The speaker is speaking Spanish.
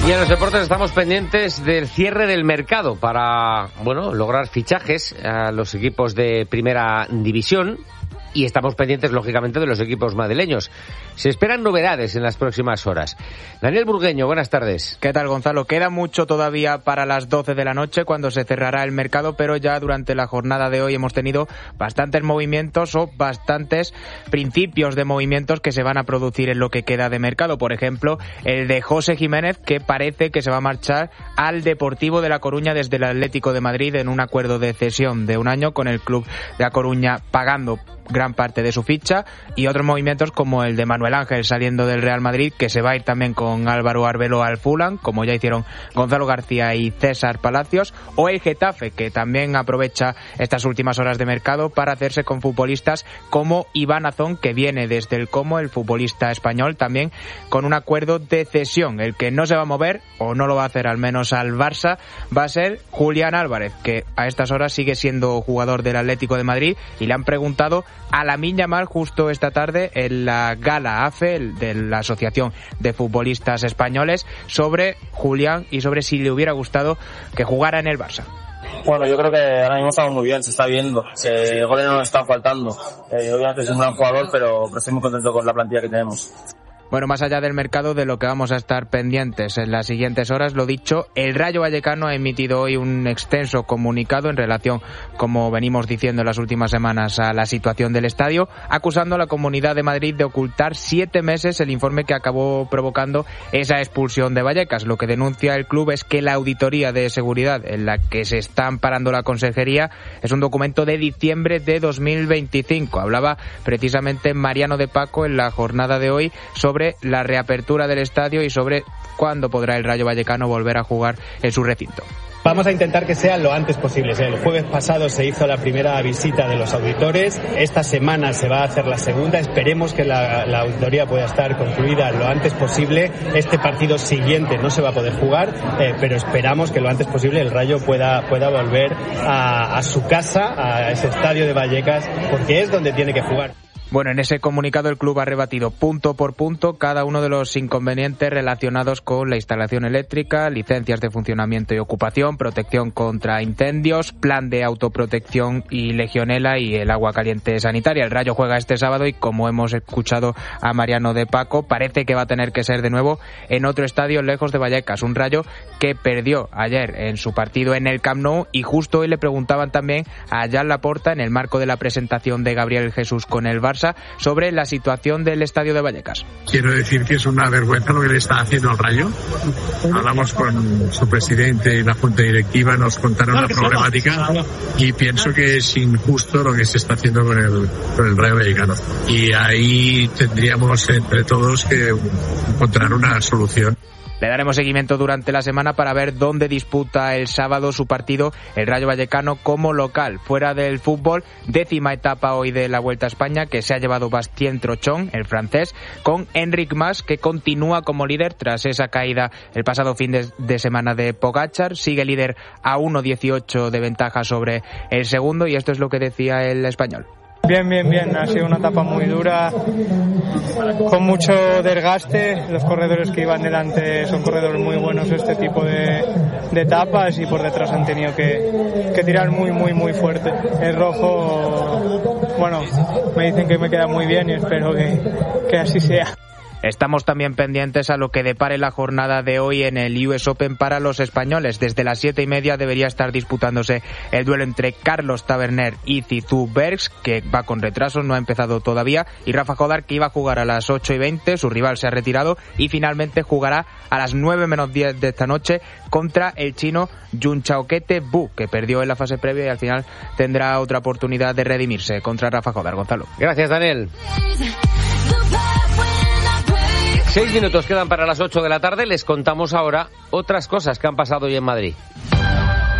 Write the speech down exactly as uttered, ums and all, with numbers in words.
Y en los deportes estamos pendientes del cierre del mercado para, bueno, lograr fichajes a los equipos de primera división. Y estamos pendientes, lógicamente, de los equipos madrileños. Se esperan novedades en las próximas horas. Daniel Burgueño, buenas tardes. ¿Qué tal, Gonzalo? Queda mucho todavía para las doce de la noche, cuando se cerrará el mercado, pero ya durante la jornada de hoy hemos tenido bastantes movimientos o bastantes principios de movimientos que se van a producir en lo que queda de mercado. Por ejemplo, el de José Jiménez, que parece que se va a marchar al Deportivo de La Coruña desde el Atlético de Madrid en un acuerdo de cesión de un año con el club de La Coruña pagando gran parte de su ficha, y otros movimientos como el de Manuel Ángel saliendo del Real Madrid, que se va a ir también con Álvaro Arbeloa al Fulham, como ya hicieron Gonzalo García y César Palacios, o el Getafe, que también aprovecha estas últimas horas de mercado para hacerse con futbolistas como Iván Azón, que viene desde el Como, el futbolista español, también con un acuerdo de cesión. El que no se va a mover, o no lo va a hacer al menos al Barça, va a ser Julián Álvarez, que a estas horas sigue siendo jugador del Atlético de Madrid, y le han preguntado a Lamine Yamal justo esta tarde en la gala A F E de la Asociación de Futbolistas Españoles sobre Julián y sobre si le hubiera gustado que jugara en el Barça. Bueno, yo creo que ahora mismo estamos muy bien, se está viendo, que goles no nos están faltando. Eh, obviamente es un gran jugador, pero, pero estoy muy contento con la plantilla que tenemos. Bueno, más allá del mercado, de lo que vamos a estar pendientes en las siguientes horas, lo dicho, el Rayo Vallecano ha emitido hoy un extenso comunicado en relación, como venimos diciendo en las últimas semanas, a la situación del estadio, acusando a la Comunidad de Madrid de ocultar siete meses el informe que acabó provocando esa expulsión de Vallecas. Lo que denuncia el club es que la auditoría de seguridad en la que se está amparando la consejería es un documento de diciembre de dos mil veinticinco. Hablaba precisamente Mariano de Paco en la jornada de hoy sobre sobre la reapertura del estadio y sobre cuándo podrá el Rayo Vallecano volver a jugar en su recinto. Vamos a intentar que sea lo antes posible. El jueves pasado se hizo la primera visita de los auditores. Esta semana se va a hacer la segunda. Esperemos que la, la auditoría pueda estar concluida lo antes posible. Este partido siguiente no se va a poder jugar, eh, pero esperamos que lo antes posible el Rayo pueda, pueda volver a, a su casa, a ese estadio de Vallecas, porque es donde tiene que jugar. Bueno, en ese comunicado el club ha rebatido punto por punto cada uno de los inconvenientes relacionados con la instalación eléctrica, licencias de funcionamiento y ocupación, protección contra incendios, plan de autoprotección y legionela y el agua caliente sanitaria. El Rayo juega este sábado y, como hemos escuchado a Mariano de Paco, parece que va a tener que ser de nuevo en otro estadio lejos de Vallecas. Un Rayo que perdió ayer en su partido en el Camp Nou, y justo hoy le preguntaban también a Jan Laporta, en el marco de la presentación de Gabriel Jesús con el Barça, sobre la situación del estadio de Vallecas. Quiero decir que es una vergüenza lo que le está haciendo al Rayo. Hablamos con su presidente y la junta directiva, nos contaron la problemática y pienso que es injusto lo que se está haciendo con el, con el Rayo Vallecano. Y ahí tendríamos entre todos que encontrar una solución. Le daremos seguimiento durante la semana para ver dónde disputa el sábado su partido el Rayo Vallecano como local. Fuera del fútbol, décima etapa hoy de la Vuelta a España, que se ha llevado Bastien Trochon, el francés, con Enric Mas, que continúa como líder tras esa caída el pasado fin de, de semana de Pogačar. Sigue líder a uno dieciocho de ventaja sobre el segundo, y esto es lo que decía el español. Bien, bien, bien. Ha sido una etapa muy dura, con mucho desgaste. Los corredores que iban delante son corredores muy buenos este tipo de, de etapas, y por detrás han tenido que, que tirar muy, muy, muy fuerte. El rojo, bueno, me dicen que me queda muy bien y espero que, que así sea. Estamos también pendientes a lo que depare la jornada de hoy en el U S Open para los españoles. Desde las siete y media debería estar disputándose el duelo entre Carlos Taberner y Zizou Bergs, que va con retraso, no ha empezado todavía, y Rafa Jodar, que iba a jugar a las ocho y veinte, su rival se ha retirado, y finalmente jugará a las nueve menos diez de esta noche contra el chino Junchaokete Bu, que perdió en la fase previa y al final tendrá otra oportunidad de redimirse contra Rafa Jodar. Gonzalo. Gracias, Daniel. Seis minutos quedan para las ocho de la tarde. Les contamos ahora otras cosas que han pasado hoy en Madrid.